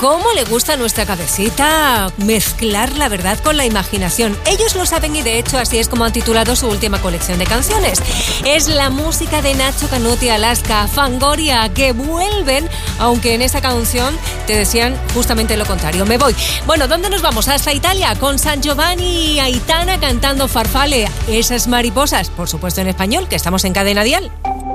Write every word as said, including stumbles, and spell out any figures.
¿Cómo le gusta a nuestra cabecita mezclar la verdad con la imaginación? Ellos lo saben y de hecho así es como han titulado su última colección de canciones. Es la música de Nacho Canut y Alaska, Fangoria, que vuelven, aunque en esta canción te decían justamente lo contrario. Me voy. Bueno, ¿dónde nos vamos? Hasta Italia, con San Giovanni y Aitana cantando Farfalle, esas mariposas, por supuesto en español, que estamos en Cadena Dial.